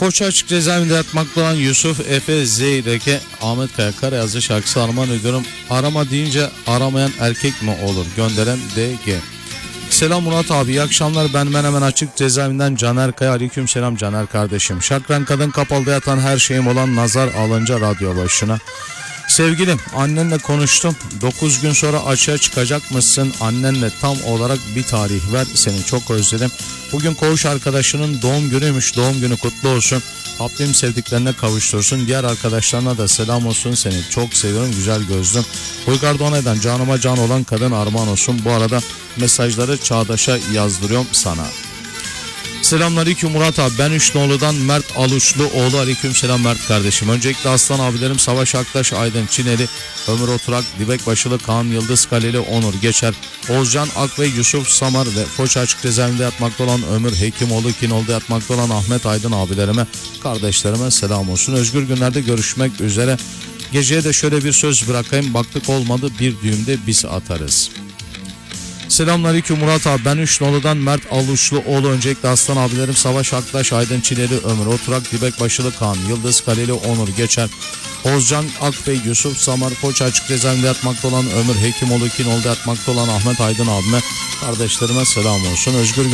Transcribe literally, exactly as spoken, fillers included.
Foça Açık Cezaevinde yatmakta olan Yusuf Efe Zeyreke Ahmet Kaya Karayazı şarkısı armağan ediyorum. Arama deyince aramayan erkek mi olur? Gönderen D G. Selam Murat abi, iyi akşamlar. Ben Menemen Açık Cezaevinden Caner Kaya. Aleyküm selam Caner kardeşim. Şakran kadın kapalıda yatan her şeyim olan nazar alınca radyo başına. Sevgilim, annenle konuştum. dokuz gün sonra açığa çıkacakmışsın. Annenle tam olarak bir tarih ver. Seni çok özledim. Bugün koğuş arkadaşının doğum günüymüş. Doğum günü kutlu olsun. Rabbim sevdiklerine kavuştursun. Diğer arkadaşlarına da selam olsun. Seni çok seviyorum güzel gözlüm. Uygar Donay'dan canıma can olan kadın armağan olsun. Bu arada mesajları Çağdaş'a yazdırıyorum sana. Selamünaleyküm Murat abi, ben Üçnoğlu'dan Mert Aluçlu oğlu. Aleyküm selam Mert kardeşim. Öncelikle aslan abilerim Savaş Aktaş, Aydın Çineli, Ömür Oturak, Dibek Başılı, Kaan Yıldız Kaleli, Onur Geçer, Oğuzcan Ak ve Yusuf Samar ve Foça Açık Cezaevinde yatmakta olan Ömür Hekimoğlu, Kinoğlu'da yatmakta olan Ahmet Aydın abilerime, kardeşlerime selam olsun. Özgür günlerde görüşmek üzere. Geceye de şöyle bir söz bırakayım, baktık olmadı bir düğümde biz atarız. Selamünaleyküm Murat abi, ben Üçnoğlu'dan Mert Aluçlu oğlu. Öncelikle aslan abilerim Savaş Aktaş, Aydın Çileli, Ömür Oturak, Dibek Başılı, Kaan Yıldız Kaleli, Onur Geçer, Oğuzcan Ak ve Yusuf Samar, Foça Açık Cezaevinde yatmakta olan Ömür Hekimoğlu, Kinoğlu'da yatmakta olan Ahmet Aydın abime, kardeşlerime selam olsun. Özgür